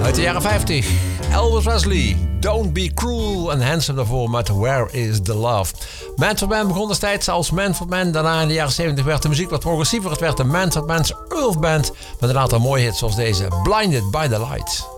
Uit de jaren 50. Elvis Presley, Don't Be Cruel. En Handsome daarvoor met Where Is The Love. Manfred Mann begon destijds als Manfred Mann. Daarna in de jaren 70 werd de muziek wat progressiever. Het werd de Manfred Mann's Earth Band. Met een aantal mooie hits zoals deze. Blinded by the Light.